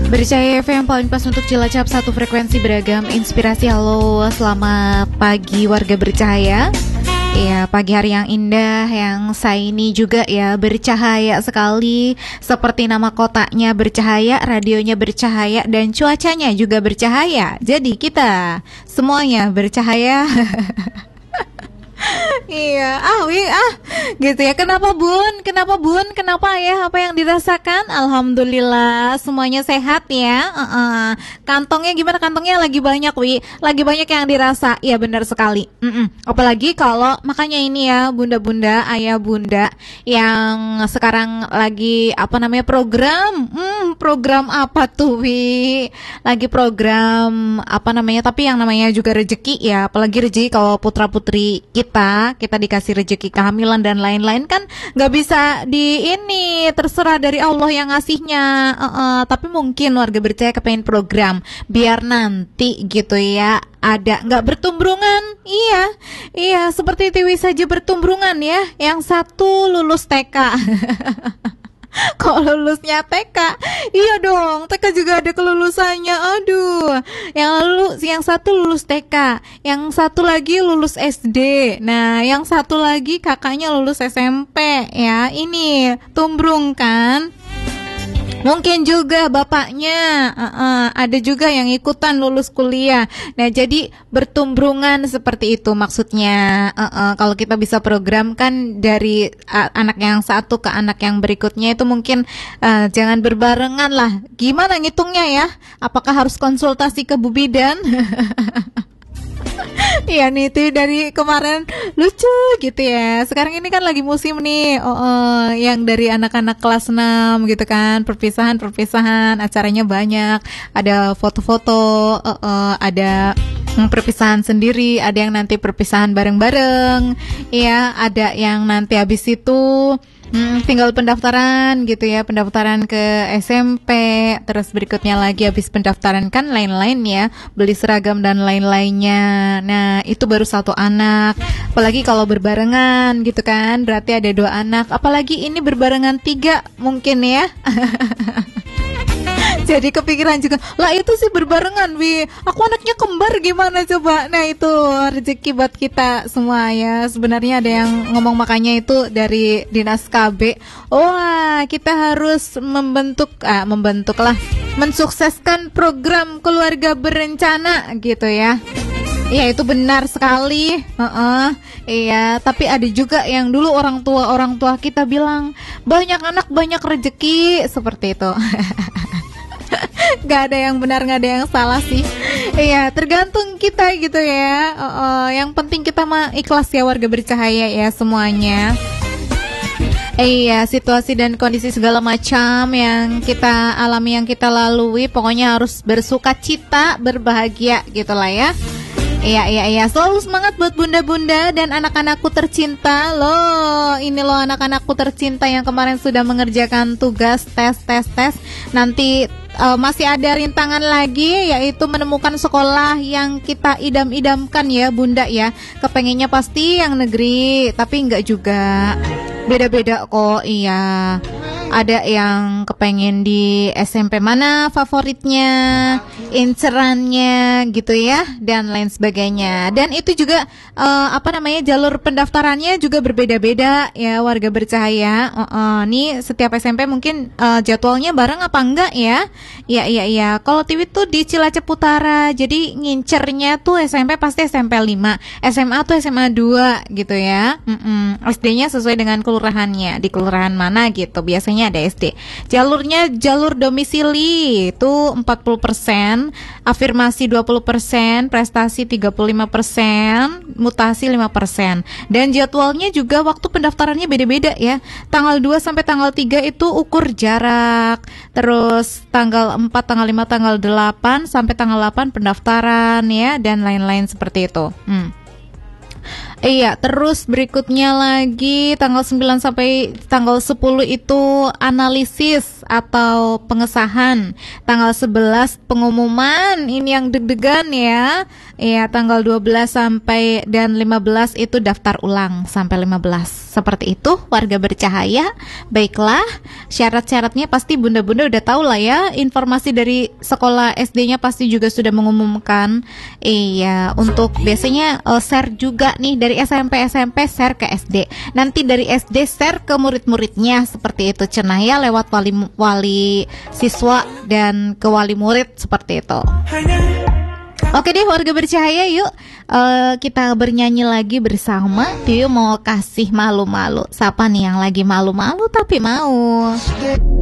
Bercahaya FM paling pas untuk Cilacap, satu frekuensi beragam inspirasi. Halo, selamat pagi warga Bercahaya. Ya, pagi hari yang indah, yang shiny juga ya, bercahaya sekali. Seperti nama kotanya bercahaya, radionya bercahaya, dan cuacanya juga bercahaya. Jadi kita semuanya bercahaya. Iya, gitu ya. Kenapa bun? Kenapa ya? Apa yang dirasakan? Alhamdulillah, semuanya sehat ya. Kantongnya gimana? Kantongnya lagi banyak, lagi banyak yang dirasa. Iya benar sekali. Apalagi kalau makanya ini ya, bunda-bunda, ayah bunda yang sekarang lagi program. Program apa tuh, Lagi program tapi yang namanya juga rezeki ya. Apalagi rezeki kalau putra putri kita dikasih rezeki kehamilan dan lain-lain kan nggak bisa terserah dari Allah yang ngasihnya. Tapi mungkin warga Bercahaya kepengen program biar nanti gitu ya ada nggak bertumbrungan. Iya seperti Tiwi saja bertumbrungan ya, yang satu lulus TK. Kok lulusnya TK? Iya dong, TK juga ada kelulusannya. Aduh, yang satu lulus TK, yang satu lagi lulus SD. Nah, yang satu lagi kakaknya lulus SMP ya. Ini tumbrung kan? Mungkin juga bapaknya ada juga yang ikutan lulus kuliah. Nah, jadi bertumbrungan seperti itu maksudnya. Kalau kita bisa program kan dari anak yang satu ke anak yang berikutnya itu mungkin jangan berbarengan lah. Gimana ngitungnya ya? Apakah harus konsultasi ke Bu Bidan? Iya nih, itu dari kemarin lucu gitu ya. Sekarang ini kan lagi musim nih, yang dari anak-anak kelas 6 gitu kan, perpisahan, acaranya banyak. Ada foto-foto, ada perpisahan sendiri, ada yang nanti perpisahan bareng-bareng. Ya, ada yang nanti habis itu tinggal pendaftaran gitu ya, pendaftaran ke SMP, terus berikutnya lagi habis pendaftaran kan lain-lain ya, beli seragam dan lain-lainnya. Nah, itu baru satu anak. Apalagi kalau berbarengan gitu kan, berarti ada 2 anak. Apalagi ini berbarengan 3 mungkin ya. Jadi kepikiran juga, lah itu sih berbarengan, aku anaknya kembar gimana coba. Nah, itu rezeki buat kita semua ya. Sebenarnya ada yang ngomong makanya itu dari Dinas KB, kita harus mensukseskan program keluarga berencana gitu ya. Iya, itu benar sekali. Iya, tapi ada juga yang dulu orang tua kita bilang, banyak anak banyak rezeki, seperti itu. Gak ada yang benar, gak ada yang salah sih. Iya, tergantung kita gitu ya. Yang penting kita mah ikhlas ya warga Bercahaya ya semuanya. Iya, situasi dan kondisi segala macam yang kita alami, yang kita lalui, pokoknya harus bersukacita, berbahagia gitulah ya. Iya, selalu semangat buat bunda-bunda dan anak-anakku tercinta. Ini anak-anakku tercinta yang kemarin sudah mengerjakan tugas tes. Nanti masih ada rintangan lagi, yaitu menemukan sekolah yang kita idam-idamkan ya bunda ya. Kepengennya pasti yang negeri, tapi enggak juga, beda-beda kok. Iya, ada yang kepengen di SMP mana favoritnya, incerannya gitu ya, dan lain sebagainya. Dan itu juga jalur pendaftarannya juga berbeda-beda ya warga Bercahaya. Nih setiap SMP mungkin jadwalnya bareng apa enggak ya? Iya. Kalau Tiwi tuh di Cilacap Utara, jadi ngincernya tuh SMP pasti SMP 5, SMA tuh SMA 2 gitu ya. SD-nya sesuai dengan kelurahannya, di kelurahan mana gitu. Biasanya ada SD. Jalurnya jalur domisili itu 40%, afirmasi 20%, prestasi 35%, mutasi 5%. Dan jadwalnya juga waktu pendaftarannya beda-beda ya. Tanggal 2 sampai tanggal 3 itu ukur jarak. Terus tanggal 4, tanggal 5, tanggal 8 sampai tanggal 8 pendaftaran ya, dan lain-lain seperti itu. Iya, terus berikutnya lagi tanggal 9 sampai tanggal 10 itu analisis atau pengesahan. Tanggal 11 pengumuman, ini yang deg-degan ya. Iya, tanggal 12 sampai dan 15 itu daftar ulang sampai 15. Seperti itu, warga bercahaya. Baiklah, syarat-syaratnya pasti bunda-bunda udah tahu lah ya. Informasi dari sekolah SD-nya pasti juga sudah mengumumkan. Iya, untuk biasanya share juga nih dari SMP share ke SD. Nanti dari SD share ke murid-muridnya seperti itu cenah ya, lewat wali siswa dan ke wali murid seperti itu. Oke deh warga bercahaya, yuk kita bernyanyi lagi bersama. Yuk mau kasih malu-malu. Siapa nih yang lagi malu-malu tapi mau?